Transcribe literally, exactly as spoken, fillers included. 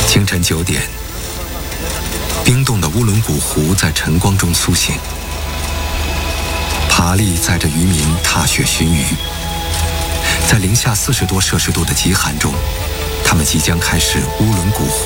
清晨九点，冰冻的乌伦古湖在晨光中苏醒。爬犁载着渔民踏雪寻鱼，在零下四十多摄氏度的极寒中，他们即将开始乌伦古湖